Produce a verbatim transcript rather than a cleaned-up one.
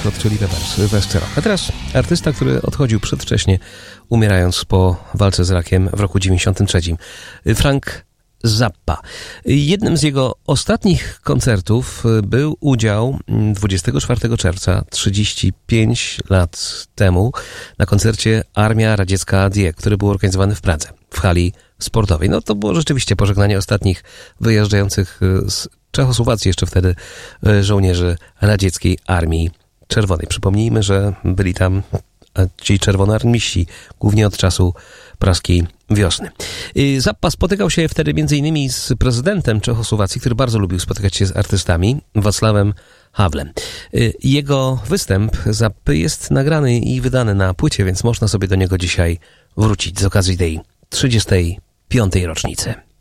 Red Hot Chili Peppers, West Rock. A teraz artysta, który odchodził przedwcześnie, umierając po walce z rakiem w roku dziewięćdziesiątym trzecim. Frank Zappa. Jednym z jego ostatnich koncertów był udział dwudziestego czwartego czerwca, trzydzieści pięć lat temu, na koncercie Armia Radziecka Die, który był organizowany w Pradze, w hali sportowej. No to było rzeczywiście pożegnanie ostatnich wyjeżdżających z Czechosłowacji jeszcze wtedy żołnierzy radzieckiej Armii Czerwonej. Przypomnijmy, że byli tam ci czerwonoarmiści, głównie od czasu praskiej wiosny. Zappa spotykał się wtedy m.in. z prezydentem Czechosłowacji, który bardzo lubił spotykać się z artystami, Wacławem Hawlem. Jego występ Zappy jest nagrany i wydany na płycie, więc można sobie do niego dzisiaj wrócić z okazji tej trzydziestej piątej rocznicy.